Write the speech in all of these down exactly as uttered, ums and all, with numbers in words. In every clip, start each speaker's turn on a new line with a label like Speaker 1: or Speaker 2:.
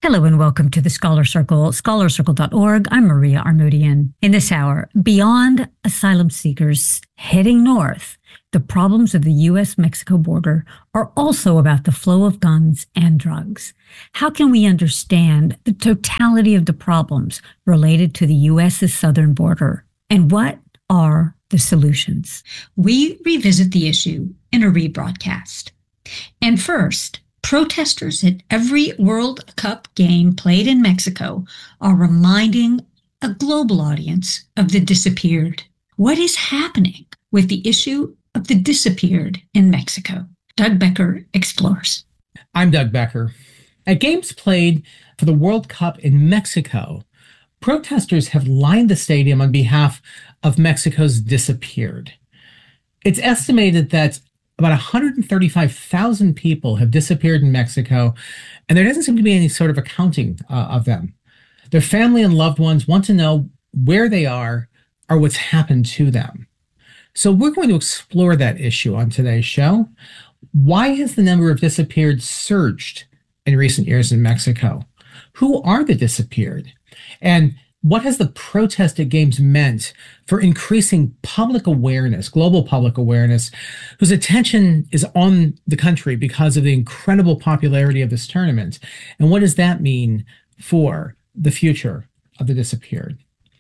Speaker 1: Hello and welcome to the Scholar Circle, scholar circle dot org. I'm Maria Armoudian. In this hour, beyond asylum seekers heading north, the problems of the U S Mexico border are also about the flow of guns and drugs. How can we understand the totality of the problems related to the U S's southern border? And what are the solutions?
Speaker 2: We revisit the issue in a rebroadcast. And first, protesters at every World Cup game played in Mexico are reminding a global audience of the disappeared. What is happening with the issue of the disappeared in Mexico? Doug Becker explores.
Speaker 3: I'm Doug Becker. At games played for the World Cup in Mexico, protesters have lined the stadium on behalf of Mexico's disappeared. It's estimated that about one hundred thirty-five thousand people have disappeared in Mexico, and there doesn't seem to be any sort of accounting uh, of them. Their family and loved ones want to know where they are or what's happened to them. So we're going to explore that issue on today's show. Why has the number of disappeared surged in recent years in Mexico? Who are the disappeared? And what has the protest at games meant for increasing public awareness, global public awareness, whose attention is on the country because of the incredible popularity of this tournament? And what does that mean for the future of the disappeared?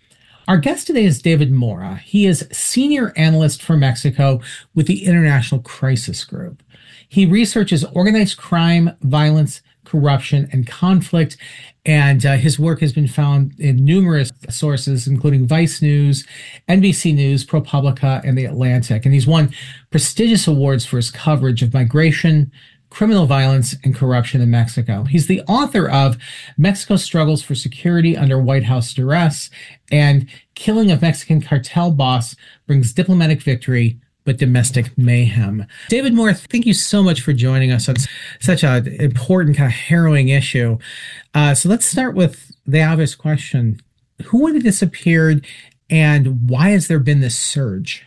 Speaker 3: Our guest today is David Mora. He is senior analyst for Mexico with the International Crisis Group. He researches organized crime, violence, corruption, and conflict, and uh, his work has been found in numerous sources, including Vice News, N B C News, ProPublica, and The Atlantic. And he's won prestigious awards for his coverage of migration, criminal violence, and corruption in Mexico. He's the author of Mexico Struggles for Security Under White House Duress and Killing of Mexican Cartel Boss Brings Diplomatic Victory but Domestic Mayhem. David Mora, thank you so much for joining us on such an important, kind of harrowing issue. Uh, so let's start with the obvious question. Who would have disappeared and why has there been this surge?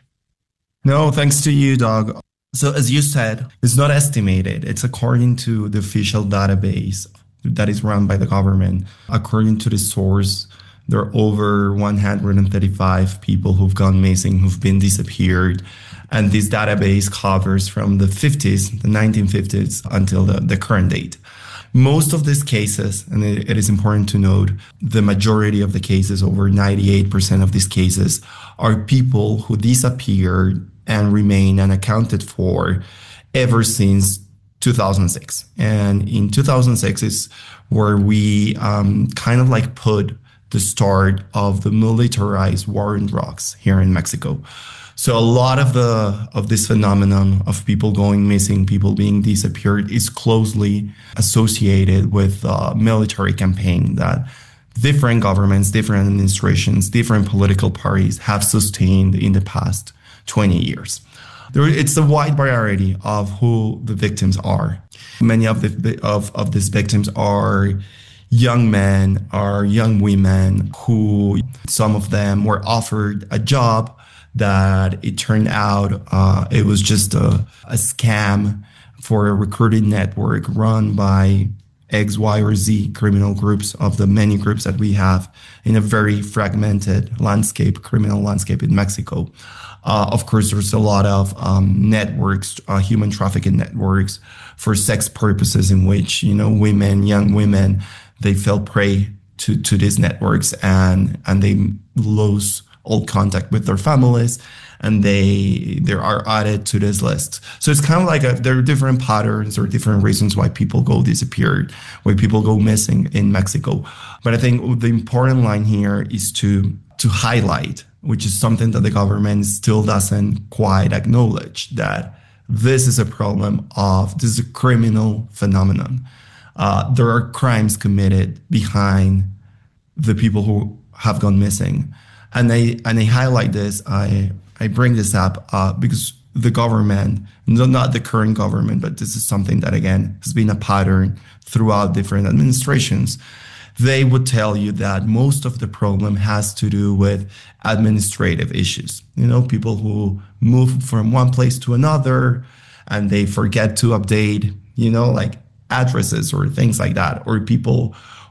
Speaker 4: No, thanks to you, Doug. So as you said, it's not estimated. It's according to the official database that is run by the government. According to the source, there are over one hundred thirty-five people who've gone missing, who've been disappeared. And this database covers from the fifties, the nineteen fifties, until the, the current date. Most of these cases, and it, it is important to note, the majority of the cases, over ninety-eight percent of these cases, are people who disappeared and remain unaccounted for ever since two thousand six. And in two thousand six is where we um, kind of like put the start of the militarized war on drugs here in Mexico. So a lot of the of this phenomenon of people going missing, people being disappeared, is closely associated with a military campaign that different governments, different administrations, different political parties have sustained in the past twenty years. There, it's a wide variety of who the victims are. Many of the of, of these victims are young men, are young women who, some of them were offered a job that it turned out uh, it was just a, a scam for a recruiting network run by X, Y, or Z criminal groups of the many groups that we have in a very fragmented landscape, criminal landscape in Mexico. Uh, of course, there's a lot of um, networks, uh, human trafficking networks for sex purposes in which, you know, women, young women, they fell prey to, to these networks and, and they lose all contact with their families, and they they are added to this list. So it's kind of like a, there are different patterns or different reasons why people go disappeared, why people go missing in Mexico. But I think the important line here is to to highlight, which is something that the government still doesn't quite acknowledge, that this is a problem of, this is a criminal phenomenon. Uh, there are crimes committed behind the people who have gone missing. And they and they highlight this. I I bring this up uh, because the government, no, not the current government, but this is something that again has been a pattern throughout different administrations. They would tell you that most of the problem has to do with administrative issues. You know, people who move from one place to another and they forget to update, you know, like addresses or things like that, or people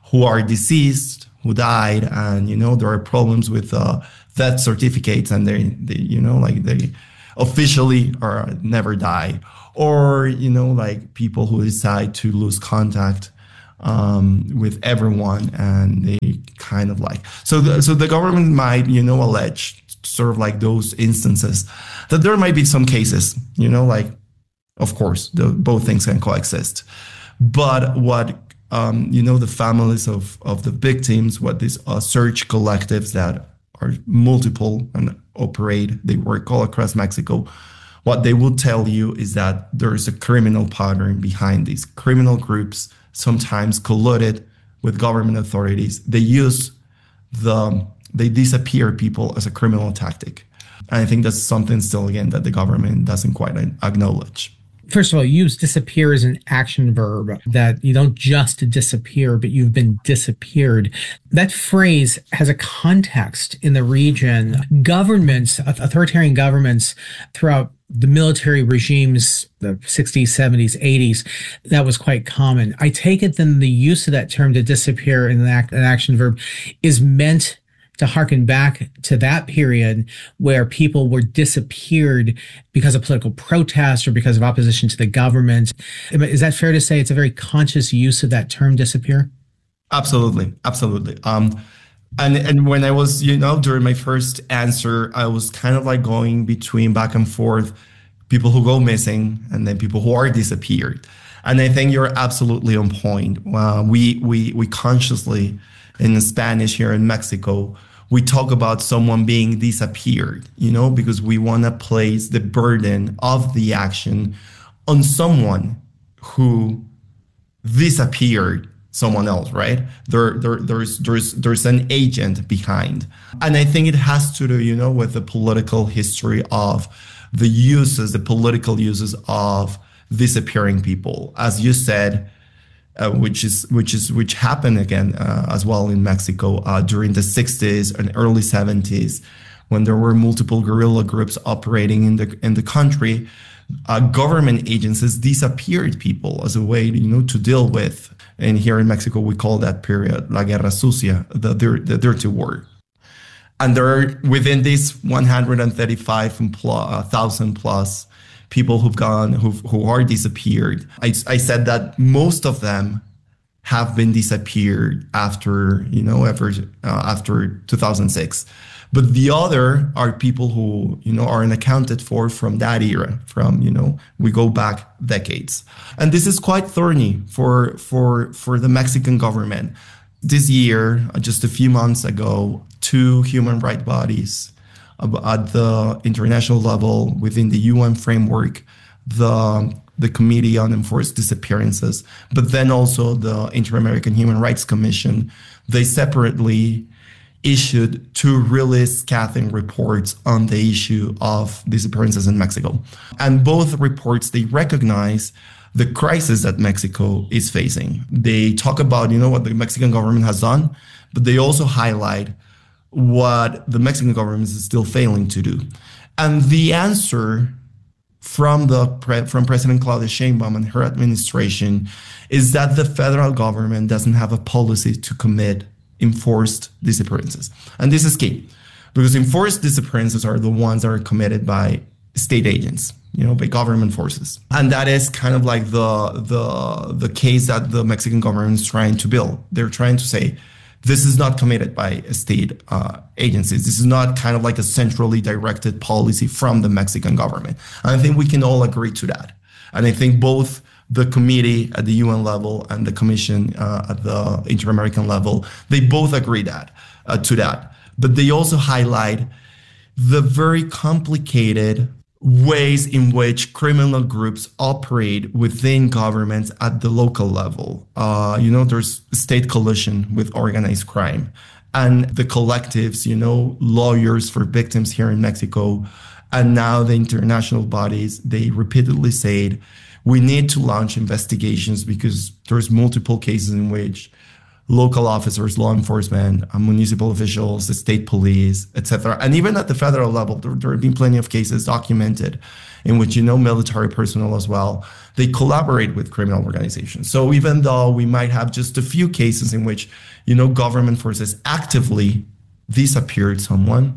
Speaker 4: who are deceased, who died, and, you know, there are problems with uh, death certificates, and they, they, you know, like they officially are never die. Or, you know, like people who decide to lose contact um, with everyone, and they kind of like, so the, so the government might, you know, allege sort of like those instances that there might be some cases, you know, like, of course, the, both things can coexist. But what, um, you know, the families of, of the victims, what these uh, search collectives that are multiple and operate, they work all across Mexico, what they will tell you is that there is a criminal pattern behind these criminal groups, sometimes colluded with government authorities. They use the, they disappear people as a criminal tactic. And I think that's something still, again, that the government doesn't quite acknowledge.
Speaker 3: First of all, use disappear as an action verb, that you don't just disappear, but you've been disappeared. That phrase has a context in the region. Governments, authoritarian governments throughout the military regimes, the sixties, seventies, eighties, that was quite common. I take it then the use of that term to disappear in an, act, an action verb is meant to harken back to that period where people were disappeared because of political protest or because of opposition to the government. Is that fair to say it's a very conscious use of that term disappear?
Speaker 4: Absolutely. Absolutely. Um, and, and when I was, you know, during my first answer, I was kind of like going between back and forth, people who go missing and then people who are disappeared. And I think you're absolutely on point. Uh, we, we, we consciously, in Spanish here in Mexico, we talk about someone being disappeared, you know, because we want to place the burden of the action on someone who disappeared someone else, right? There, there, there's, there's, there's an agent behind. And I think it has to do, you know, with the political history of the uses, the political uses of disappearing people. As you said, Uh, which is which is which happened again uh, as well in Mexico uh, during the sixties and early seventies, when there were multiple guerrilla groups operating in the in the country. Uh, government agencies disappeared people as a way, you know, to deal with. And here in Mexico, we call that period La Guerra Sucia, the the dirty war. And there are within these one hundred thirty-five thousand plus people who've gone, who who are disappeared. I, I said that most of them have been disappeared after, you know, ever, uh, after two thousand six. But the other are people who, you know, aren't accounted for from that era, from, you know, we go back decades. And this is quite thorny for, for, for the Mexican government. This year, just a few months ago, two human rights bodies at the international level, within the U N framework, the the Committee on Enforced Disappearances, but then also the Inter-American Human Rights Commission, they separately issued two really scathing reports on the issue of disappearances in Mexico. And both reports, they recognize the crisis that Mexico is facing. They talk about, you know, what the Mexican government has done, but they also highlight what the Mexican government is still failing to do. And the answer from the pre- from President Claudia Sheinbaum and her administration is that the federal government doesn't have a policy to commit enforced disappearances. And this is key, because enforced disappearances are the ones that are committed by state agents, you know, by government forces. And that is kind of like the the the case that the Mexican government is trying to build. They're trying to say, this is not committed by state uh, agencies. This is not kind of like a centrally directed policy from the Mexican government. And I think we can all agree to that. And I think both the committee at the U N level and the commission uh, at the Inter-American level, they both agree that uh, to that. But they also highlight the very complicated ways in which criminal groups operate within governments at the local level. Uh, you know, there's state collusion with organized crime, and the collectives, you know, lawyers for victims here in Mexico, and now the international bodies, they repeatedly said, we need to launch investigations because there's multiple cases in which local officers, law enforcement, uh, municipal officials, the state police, et cetera. And even at the federal level, there, there have been plenty of cases documented in which, you know, military personnel as well, they collaborate with criminal organizations. So even though we might have just a few cases in which, you know, government forces actively disappeared someone,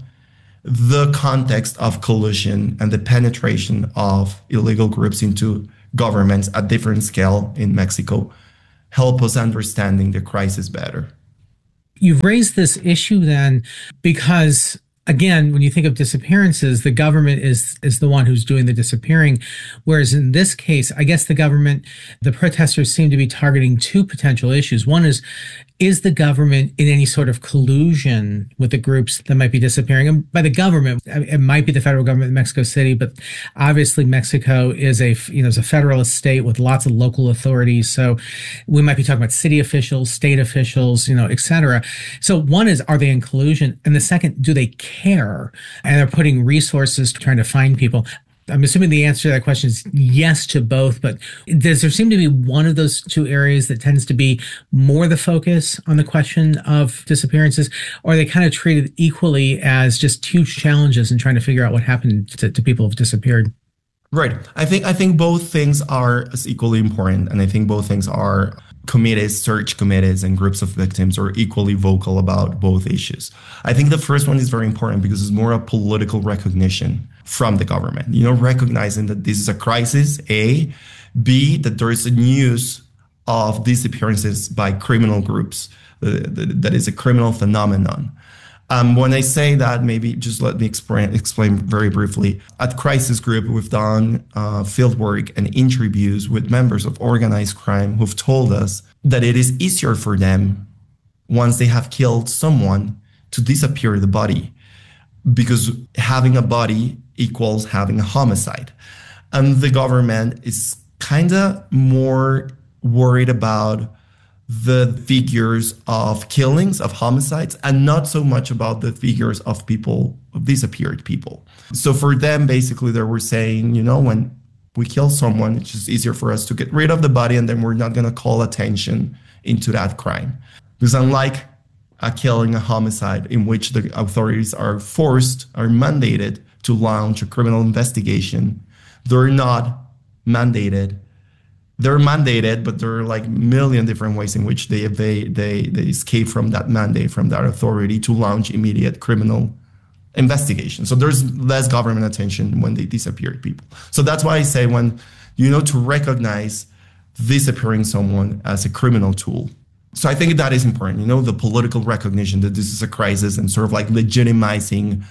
Speaker 4: the context of collusion and the penetration of illegal groups into governments at different scale in Mexico help us understanding the crisis better.
Speaker 3: You've raised this issue then because, again, when you think of disappearances, the government is is the one who's doing the disappearing. Whereas in this case, I guess the government, the protesters seem to be targeting two potential issues. One is, is the government in any sort of collusion with the groups that might be disappearing? And by the government, it might be the federal government in Mexico City, but obviously Mexico is a, you know, is a federalist state with lots of local authorities. So we might be talking about city officials, state officials, you know, et cetera. So one is, are they in collusion? And the second, do they care? And they're putting resources to trying to find people. I'm assuming the answer to that question is yes to both, but does there seem to be one of those two areas that tends to be more the focus on the question of disappearances, or are they kind of treated equally as just huge challenges in trying to figure out what happened to, to people who've disappeared?
Speaker 4: Right. I think I think both things are as equally important, and I think both things are committees, search committees, and groups of victims are equally vocal about both issues. I think the first one is very important because it's more a political recognition from the government, you know, recognizing that this is a crisis, A, B, that there is a news of disappearances by criminal groups, uh, that is a criminal phenomenon. Um, when I say that, maybe just let me explain, explain very briefly. At Crisis Group, we've done uh, fieldwork and interviews with members of organized crime who've told us that it is easier for them, once they have killed someone, to disappear the body, because having a body equals having a homicide. And the government is kind of more worried about the figures of killings, of homicides, and not so much about the figures of people, of disappeared people. So for them, basically, they were saying, you know, when we kill someone, it's just easier for us to get rid of the body, and then we're not going to call attention into that crime. Because unlike a killing, a homicide, in which the authorities are forced, are mandated to launch a criminal investigation, they're not mandated. They're mandated, but there are like a million different ways in which they evade, they they escape from that mandate, from that authority to launch immediate criminal investigation. So there's less government attention when they disappear people. So that's why I say, when, you know, to recognize disappearing someone as a criminal tool. So I think that is important, you know, the political recognition that this is a crisis, and sort of like legitimizing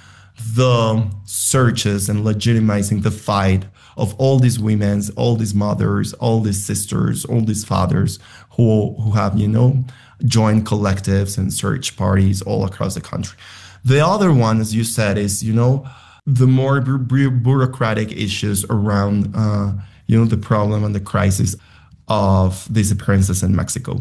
Speaker 4: the searches and legitimizing the fight of all these women, all these mothers, all these sisters, all these fathers who who have, you know, joined collectives and search parties all across the country. The other one, as you said, is, you know, the more bu- bu- bureaucratic issues around, uh, you know, the problem and the crisis of disappearances in Mexico.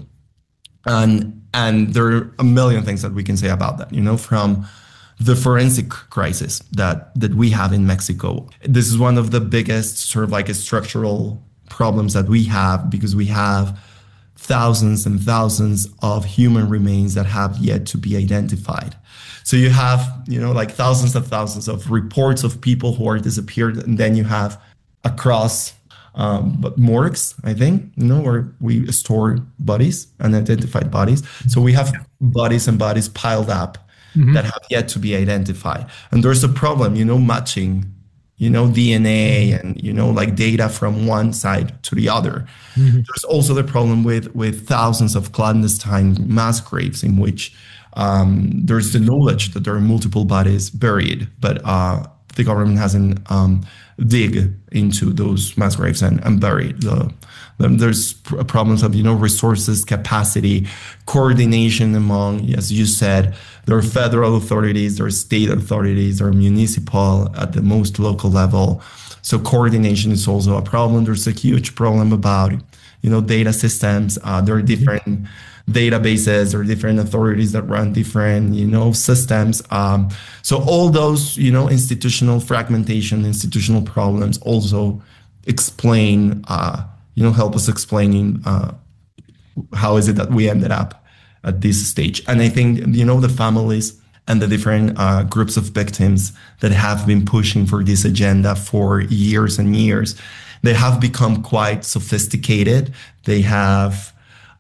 Speaker 4: And and there are a million things that we can say about that, you know, from the forensic crisis that that we have in Mexico. This is one of the biggest sort of like a structural problems that we have, because we have thousands and thousands of human remains that have yet to be identified. So you have, you know, like thousands of thousands of reports of people who are disappeared, and then you have across um, but morgues, I think, you know, where we store bodies, unidentified bodies. So we have bodies and bodies piled up mm-hmm. that have yet to be identified. And there's a problem, you know, matching, you know, D N A and, you know, like data from one side to the other. Mm-hmm. There's also the problem with, with thousands of clandestine mass graves in which um, there's the knowledge that there are multiple bodies buried, but uh, the government hasn't um, dig into those mass graves and, and buried the, them. There's problems of, you know, resources, capacity, coordination among, as you said, there are federal authorities, there are state authorities, there are municipal at the most local level. So coordination is also a problem. There's a huge problem about, you know, data systems. Uh, there are different databases or different authorities that run different, you know, systems. Um, so all those, you know, institutional fragmentation, institutional problems also explain, uh, you know, help us explaining uh, how is it that we ended up at this stage. And I think, you know, the families and the different uh, groups of victims that have been pushing for this agenda for years and years, they have become quite sophisticated. They have,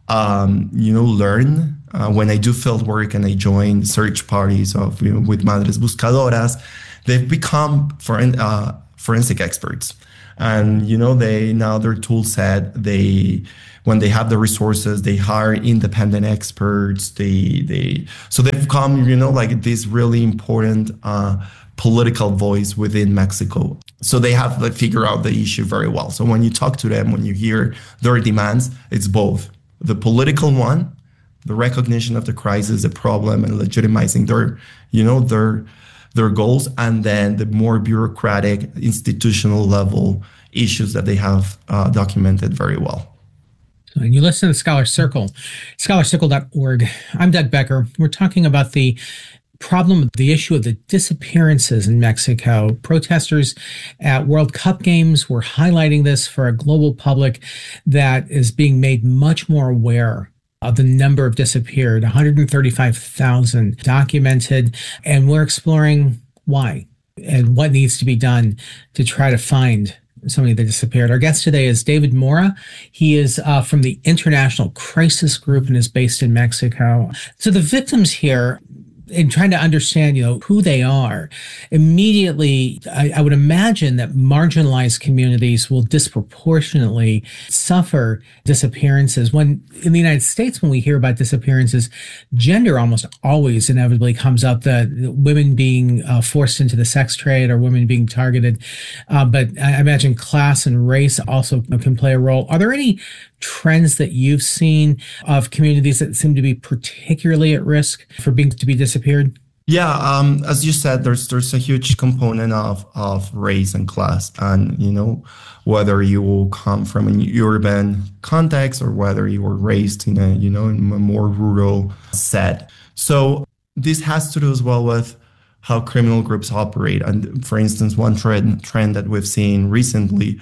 Speaker 4: um, you know, learned. Uh, when I do field work and I join search parties of, you know, with Madres Buscadoras, they've become foren- uh, forensic experts. And, you know, they now their tool set, they, when they have the resources, they hire independent experts. They, they, so they've become, you know, like this really important uh, political voice within Mexico. So they have to like, figure out the issue very well. So when you talk to them, when you hear their demands, it's both the political one, the recognition of the crisis, the problem, and legitimizing their, you know, their their goals, and then the more bureaucratic, institutional level issues that they have uh, documented very well.
Speaker 3: And you listen to Scholar Circle, scholar circle dot org. I'm Doug Becker. We're talking about the problem, the issue of the disappearances in Mexico. Protesters at World Cup games were highlighting this for a global public that is being made much more aware of the number of disappeared, one hundred thirty-five thousand documented, and we're exploring why and what needs to be done to try to find somebody that disappeared. Our guest today is David Mora. He is uh, from the International Crisis Group and is based in Mexico. So the victims here, in trying to understand, you know, who they are, immediately, I, I would imagine that marginalized communities will disproportionately suffer disappearances. When in the United States, when we hear about disappearances, gender almost always inevitably comes up, that women being uh, forced into the sex trade or women being targeted. Uh, but I imagine class and race also can play a role. Are there any trends that you've seen of communities that seem to be particularly at risk for being to be disappeared?
Speaker 4: Yeah, um, as you said, there's there's a huge component of of race and class, and you know, whether you come from an urban context or whether you were raised in a you know in a more rural set. So this has to do as well with how criminal groups operate. And for instance, one trend trend that we've seen recently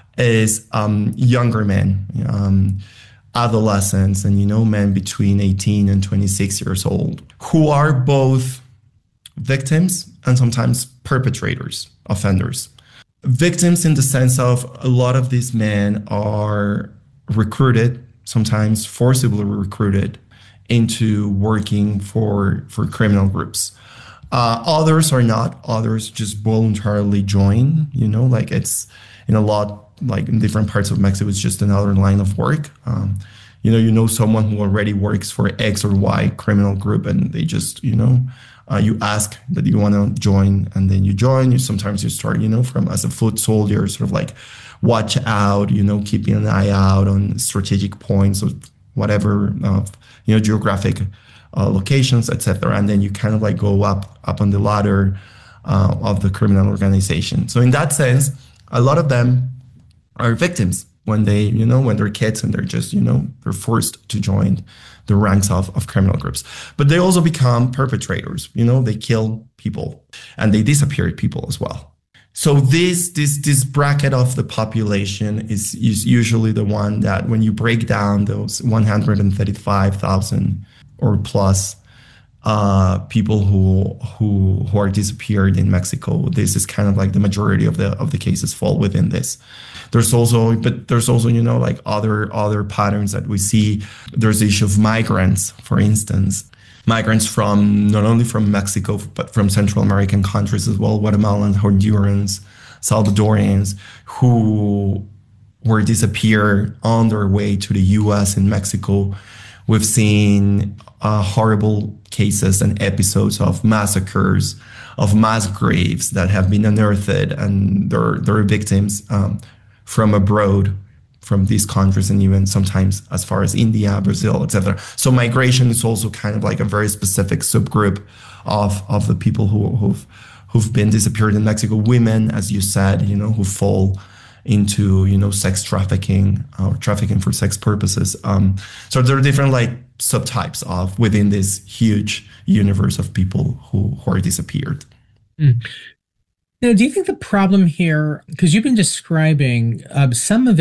Speaker 4: is um, younger men, um, adolescents, and, you know, men between eighteen and twenty-six years old, who are both victims and sometimes perpetrators, offenders. Victims in the sense of a lot of these men are recruited, sometimes forcibly recruited, into working for, for criminal groups. Uh, others are not. Others just voluntarily join, you know, like it's in a lot, like in different parts of Mexico, it's just another line of work. Um, you know, you know someone who already works for X or Y criminal group, and they just, you know, uh, you ask that you want to join, and then you join. You sometimes you start, you know, from as a foot soldier, sort of like watch out, you know, keeping an eye out on strategic points or whatever, uh, you know, geographic uh, locations, et cetera. And then you kind of like go up up on the ladder uh, of the criminal organization. So in that sense, a lot of them are victims when they, you know, when they're kids and they're just, you know, they're forced to join the ranks of, of criminal groups. But they also become perpetrators, you know, they kill people and they disappear people as well. So this this this bracket of the population is, is usually the one that when you break down those one hundred thirty-five thousand or plus uh, people who who who are disappeared in Mexico, this is kind of like the majority of the of the cases fall within this. There's also, but there's also, you know, like other other patterns that we see. There's the issue of migrants, for instance, migrants from not only from Mexico, but from Central American countries as well, Guatemalans, Hondurans, Salvadorians, who were disappeared on their way to the U S and Mexico. We've seen uh, horrible cases and episodes of massacres, of mass graves that have been unearthed, and their their victims um, from abroad, from these countries, and even sometimes as far as India, Brazil, et cetera. So migration is also kind of like a very specific subgroup of of the people who, who've who've been disappeared in Mexico. Women, as you said, you know, who fall into, you know, sex trafficking or trafficking for sex purposes. Um, so there are different like subtypes of within this huge universe of people who, who are disappeared.
Speaker 3: Mm. Now, do you think the problem here, because you've been describing uh, some of it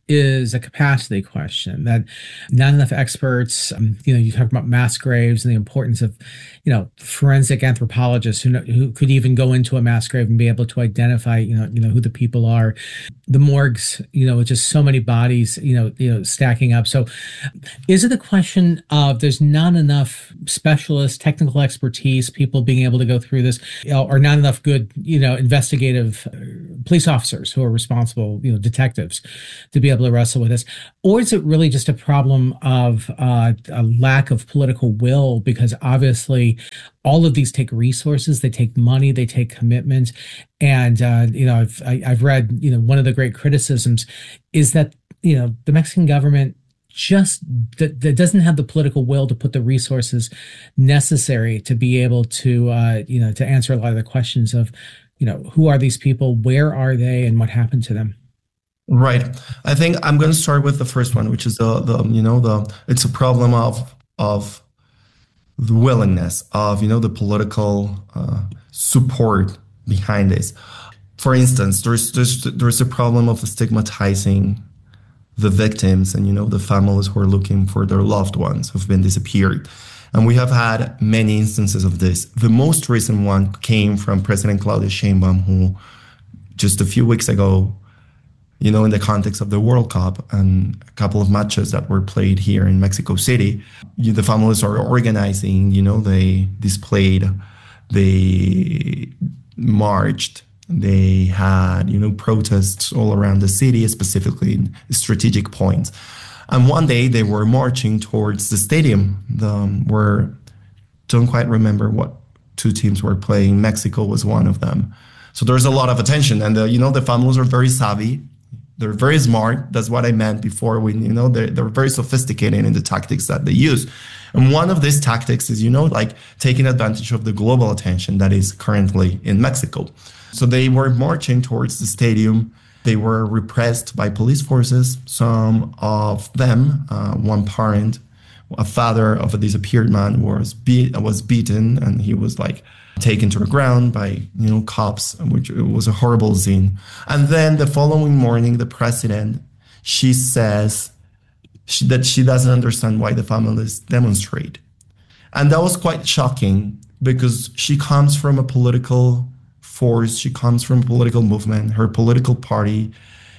Speaker 3: is a capacity question, that not enough experts, um, you know, you talk about mass graves and the importance of, you know, forensic anthropologists who know, who could even go into a mass grave and be able to identify, you know, you know, who the people are. The morgues, you know, with just so many bodies, you know, you know, stacking up. So is it a question of there's not enough specialists, technical expertise, people being able to go through this, you know, or not enough good, you know, investigative uh, police officers who are responsible, you know, detectives to be able to wrestle with this? Or is it really just a problem of uh, a lack of political will? Because obviously all of these take resources, they take money, they take commitment. And, uh, you know, I've, I, I've read, you know, one of the great criticisms is that, you know, the Mexican government just that, that doesn't have the political will to put the resources necessary to be able to, uh, you know, to answer a lot of the questions of, you know, who are these people, where are they, and what happened to them?
Speaker 4: Right. I think I'm going to start with the first one, which is the, the you know, the it's a problem of of the willingness of, you know, the political uh, support behind this. For instance, there's, there's there's a problem of stigmatizing the victims and, you know, the families who are looking for their loved ones who've been disappeared. And we have had many instances of this. The most recent one came from President Claudia Sheinbaum, who just a few weeks ago, you know, in the context of the World Cup and a couple of matches that were played here in Mexico City, you, the families are organizing, you know, they displayed, they marched, they had, you know, protests all around the city, specifically in strategic points. And one day they were marching towards the stadium, the, where, don't quite remember what two teams were playing. Mexico was one of them. So there's a lot of attention. And, the, you know, the families are very savvy. They're very smart. That's what I meant before. When, you know, they're, they're very sophisticated in the tactics that they use. And one of these tactics is, you know, like taking advantage of the global attention that is currently in Mexico. So they were marching towards the stadium. They were repressed by police forces. Some of them, uh, one parent, a father of a disappeared man, was beat, was beaten, and he was like taken to the ground by, you know, cops, which was a horrible scene. And then the following morning, the president, she says she, that she doesn't understand why the families demonstrate. And that was quite shocking because she comes from a political force, she comes from a political movement, her political party,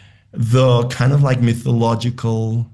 Speaker 4: the kind of like mythological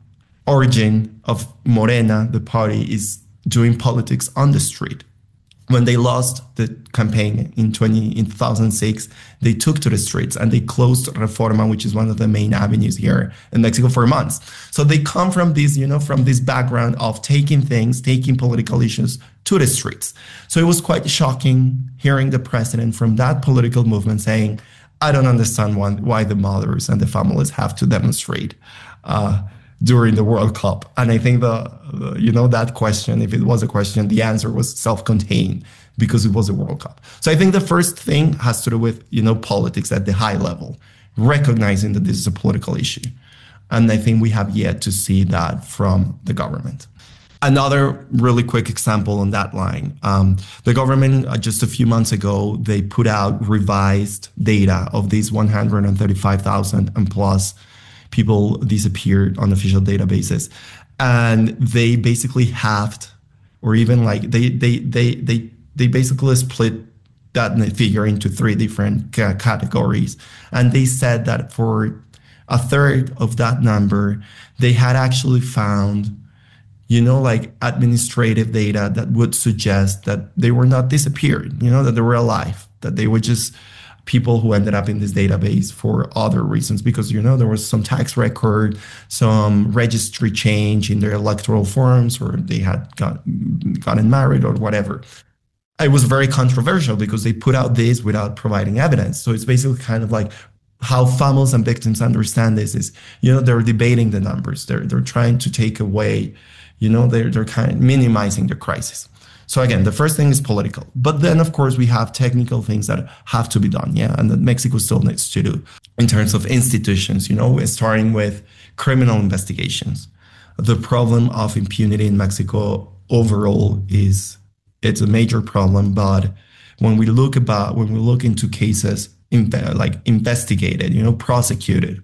Speaker 4: origin of Morena, the party, is doing politics on the street. When they lost the campaign in twenty in two thousand six, they took to the streets and they closed Reforma, which is one of the main avenues here in Mexico, for months. So they come from this, you know, from this background of taking things, taking political issues to the streets. So it was quite shocking hearing the president from that political movement saying, "I don't understand why, why the mothers and the families have to demonstrate Uh, during the World Cup." And I think the, the, you know, that question, if it was a question, the answer was self-contained because it was a World Cup. So I think the first thing has to do with, you know, politics at the high level, recognizing that this is a political issue. And I think we have yet to see that from the government. Another really quick example on that line, um, the government uh, just a few months ago, they put out revised data of these one hundred thirty-five thousand and plus people disappeared on official databases, and they basically halved, or even like they they they they they basically split that figure into three different ca- categories, and they said that for a third of that number, they had actually found, you know, like administrative data that would suggest that they were not disappeared, you know, that they were alive, that they were just people who ended up in this database for other reasons, because, you know, there was some tax record, some registry change in their electoral forms, or they had got, gotten married or whatever. It was very controversial because they put out this without providing evidence. So it's basically kind of like how families and victims understand this is, you know, they're debating the numbers. They're they're trying to take away, you know, they're, they're kind of minimizing the crisis. So again, the first thing is political. But then, of course, we have technical things that have to be done, yeah, and that Mexico still needs to do in terms of institutions, you know, starting with criminal investigations. The problem of impunity in Mexico overall is, it's a major problem, but when we look about, when we look into cases in, like investigated, you know, prosecuted,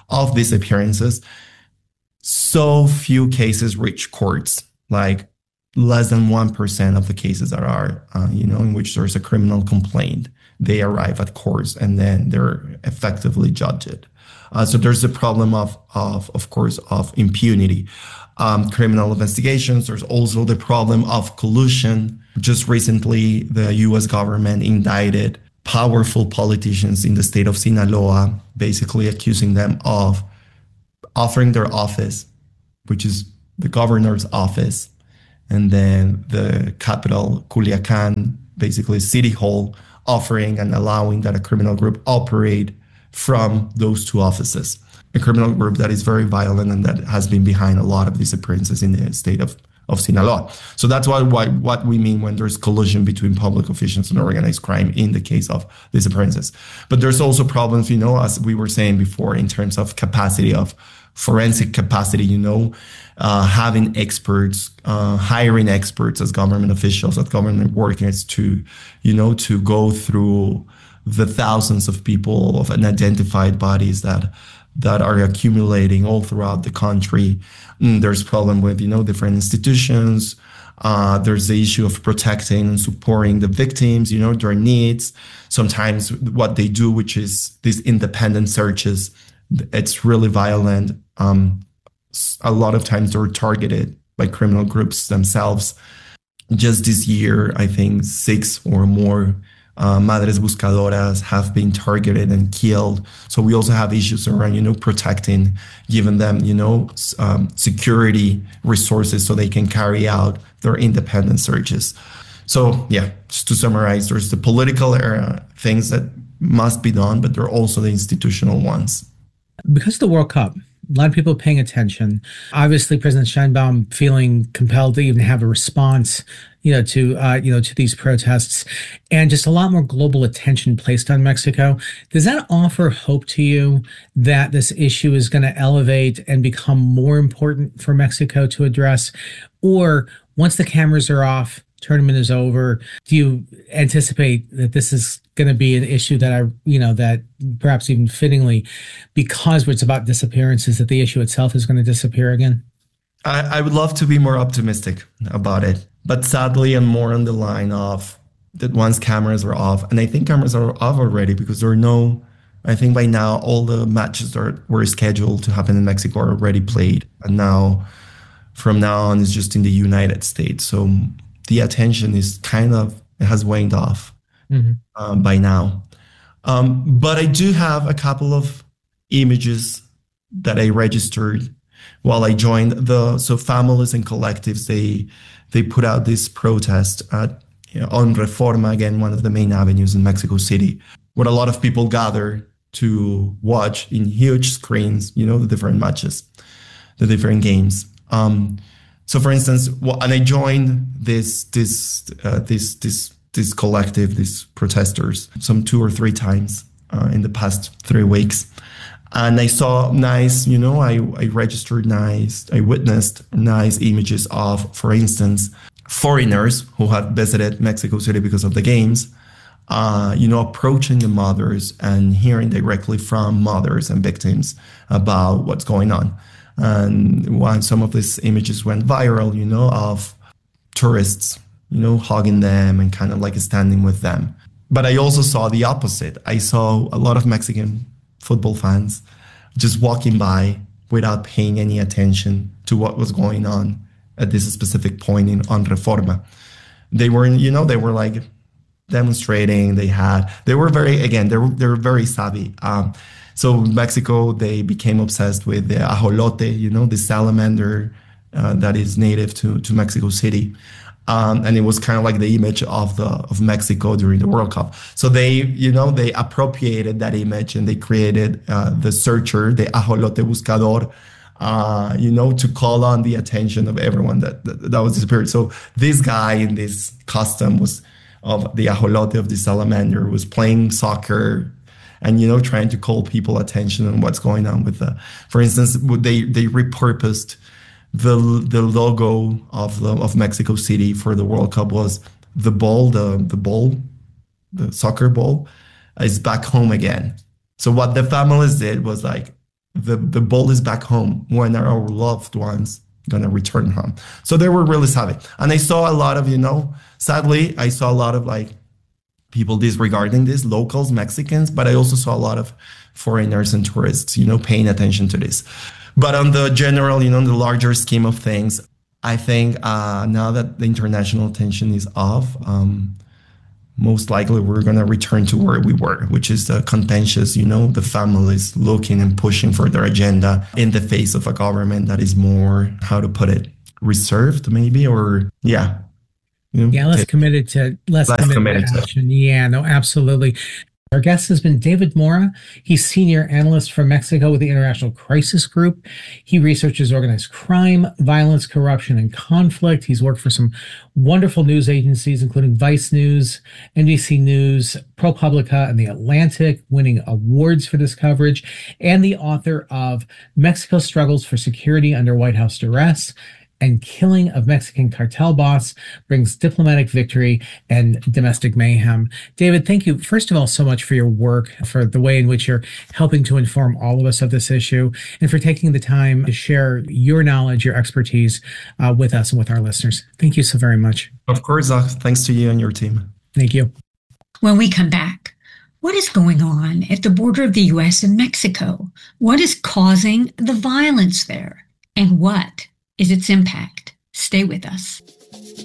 Speaker 4: of disappearances, so few cases reach courts, like less than one percent of the cases that are, uh, you know, in which there's a criminal complaint, they arrive at courts and then they're effectively judged. Uh, so there's the problem of, of, of course, of impunity. Um, criminal investigations. There's also the problem of collusion. Just recently, the U S government indicted powerful politicians in the state of Sinaloa, basically accusing them of offering their office, which is the governor's office, and then the capital, Culiacan, basically City Hall, offering and allowing that a criminal group operate from those two offices. A criminal group that is very violent and that has been behind a lot of disappearances in the state of, of Sinaloa. So that's what, what, what we mean when there's collusion between public officials and organized crime in the case of disappearances. But there's also problems, you know, as we were saying before, in terms of capacity, of forensic capacity, you know, uh, having experts, uh, hiring experts as government officials, as government workers to, you know, to go through the thousands of people of unidentified bodies that that are accumulating all throughout the country. Mm, there's problem with, you know, different institutions. Uh, there's the issue of protecting and supporting the victims, you know, their needs. Sometimes what they do, which is these independent searches, it's really violent. Um, a lot of times they're targeted by criminal groups themselves. Just this year, I think six or more Uh, Madres Buscadoras have been targeted and killed. So we also have issues around, you know, protecting, giving them, you know, um, security resources so they can carry out their independent searches. So yeah, just to summarize, there's the political era, things that must be done, but there are also the institutional ones.
Speaker 3: Because of the World Cup, a lot of people paying attention. Obviously, President Sheinbaum feeling compelled to even have a response, you know, to uh, you know, to these protests, and just a lot more global attention placed on Mexico. Does that offer hope to you that this issue is going to elevate and become more important for Mexico to address? Or once the cameras are off, tournament is over, do you anticipate that this is going to be an issue that I, you know, that perhaps even fittingly, because it's about disappearances, that the issue itself is going to disappear again?
Speaker 4: I, I would love to be more optimistic about it, but sadly, I'm more on the line of that once cameras are off, and I think cameras are off already because there are no, I think by now all the matches that were scheduled to happen in Mexico are already played, and now from now on it's just in the United States. So the attention is kind of, it has waned off mm-hmm. um, by now. Um, but I do have a couple of images that I registered while I joined the, so families and collectives, they they put out this protest at, you know, on Reforma, again, one of the main avenues in Mexico City, where a lot of people gather to watch in huge screens, you know, the different matches, the different games. Um, So, for instance, well, and I joined this this uh, this this this collective, these protesters, some two or three times uh, in the past three weeks, and I saw nice, you know, I I registered nice, I witnessed nice images of, for instance, foreigners who had visited Mexico City because of the games, uh, you know, approaching the mothers and hearing directly from mothers and victims about what's going on. And one, some of these images went viral, you know, of tourists, you know, hugging them and kind of like standing with them. But I also saw the opposite. I saw a lot of Mexican football fans just walking by without paying any attention to what was going on at this specific point in on Reforma. They were, you know, they were like demonstrating. They had, they were very, again, they were, they were very savvy. Um, So Mexico, they became obsessed with the ajolote, you know, the salamander uh, that is native to, to Mexico City. Um, and it was kind of like the image of the of Mexico during the World Cup. So they, you know, they appropriated that image and they created uh, the searcher, the ajolote buscador, uh, you know, to call on the attention of everyone that, that, that was disappeared. So this guy in this costume was of the ajolote, of the salamander, was playing soccer and, you know, trying to call people attention on what's going on with the, for instance, they, they repurposed the the logo of the, of Mexico City for the World Cup was the ball, the, the ball, the soccer ball is back home again. So what the families did was like, the, the ball is back home. When are our loved ones going to return home? So they were really savvy. And I saw a lot of, you know, sadly, I saw a lot of like people disregarding this, locals, Mexicans, but I also saw a lot of foreigners and tourists, you know, paying attention to this. But on the general, you know, the larger scheme of things, I think uh, now that the international attention is off, um, most likely we're going to return to where we were, which is the contentious, you know, the families looking and pushing for their agenda in the face of a government that is more, how to put it, reserved maybe, or yeah.
Speaker 3: You know, yeah, less take, committed to less, less committed, committed to action. To. Yeah, no, absolutely. Our guest has been David Mora. He's senior analyst from Mexico with the International Crisis Group. He researches organized crime, violence, corruption, and conflict. He's worked for some wonderful news agencies, including Vice News, N B C News, ProPublica, and The Atlantic, winning awards for this coverage, and the author of Mexico's Struggles for Security Under White House Duress and Killing of Mexican Cartel Boss Brings Diplomatic Victory and Domestic Mayhem. David, thank you, first of all, so much for your work, for the way in which you're helping to inform all of us of this issue, and for taking the time to share your knowledge, your expertise uh, with us and with our listeners. Thank you so very much.
Speaker 4: Of course, uh, thanks to you and your team.
Speaker 3: Thank you.
Speaker 2: When we come back, what is going on at the border of the U S and Mexico? What is causing the violence there? And what is its impact? Stay with us.